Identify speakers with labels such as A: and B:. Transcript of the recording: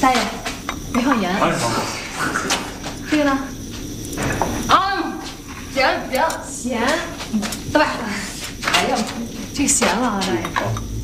A: 大爷，没放盐。
B: 放放。
A: 这个呢？
C: 行，
A: 咸。对。哎呀，这个咸了啊，大爷。